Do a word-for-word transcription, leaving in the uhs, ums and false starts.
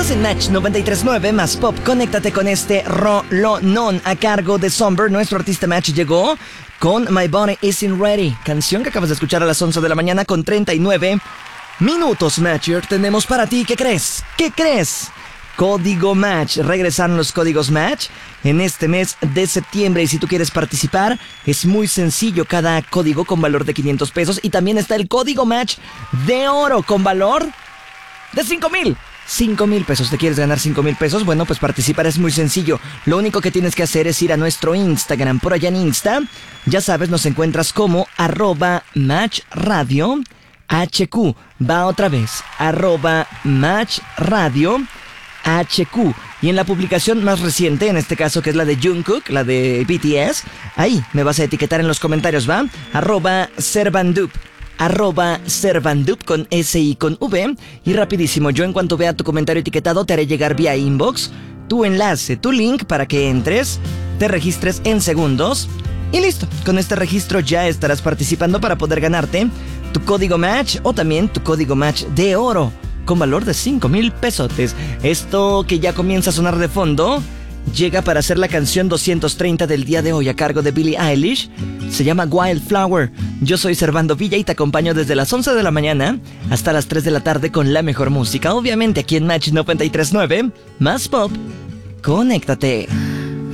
Estás en Match noventa y tres punto nueve más Pop. Conéctate con este rolonón a cargo de Somber. Nuestro artista Match llegó con My Body Isn't Ready, canción que acabas de escuchar a las once de la mañana con treinta y nueve minutos. Matcher, tenemos para ti, ¿qué crees? ¿Qué crees? Código Match. Regresaron los códigos Match en este mes de septiembre. Y si tú quieres participar, es muy sencillo. Cada código con valor de quinientos pesos. Y también está el código Match de oro con valor de cinco mil. cinco mil pesos. ¿Te quieres ganar cinco mil pesos? Bueno, pues participar es muy sencillo. Lo único que tienes que hacer es ir a nuestro Instagram. Por allá en Insta, ya sabes, nos encuentras como arroba Match Radio H Q. Va otra vez. Arroba Match Radio H Q. Y en la publicación más reciente, en este caso que es la de Jungkook, la de B T S, ahí me vas a etiquetar en los comentarios, ¿va? Arroba Servandup. Arroba Servandup con S y con V. Y rapidísimo, yo en cuanto vea tu comentario etiquetado te haré llegar vía inbox tu enlace, tu link para que entres, te registres en segundos y listo. Con este registro ya estarás participando para poder ganarte tu código Match o también tu código Match de oro con valor de cinco mil pesotes. Esto que ya comienza a sonar de fondo llega para hacer la canción doscientos treinta del día de hoy a cargo de Billie Eilish. Se llama Wildflower. Yo soy Servando Villa y te acompaño desde las once de la mañana hasta las tres de la tarde con la mejor música. Obviamente aquí en Match noventa y tres punto nueve, más Pop. Conéctate.